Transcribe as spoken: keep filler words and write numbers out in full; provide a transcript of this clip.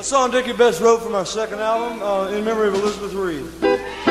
song Dickie Betts wrote for my second album, uh, in memory of Elizabeth Reed.